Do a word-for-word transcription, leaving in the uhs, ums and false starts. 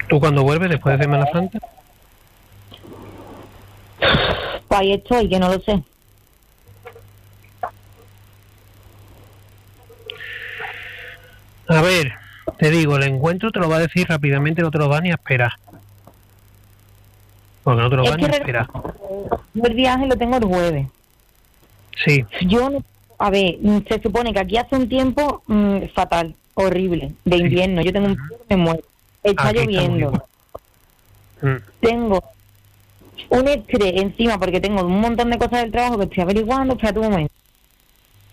¿Tú cuando vuelves después de Semana Santa? Pues ahí estoy, que no lo sé. A ver, te digo, el encuentro te lo va a decir rápidamente, no te lo va ni a esperar. Porque no te lo Es va ni a que esperar. yo el viaje lo tengo el jueves. Sí. Yo, no- a ver, mm, se supone que aquí hace un tiempo mm, fatal, horrible, de Sí. invierno. Yo tengo un frío que me muero. Está Aquí estamos lloviendo. igual. Mm. Tengo un estrés encima porque tengo un montón de cosas del trabajo que estoy averiguando. Espérate un momento.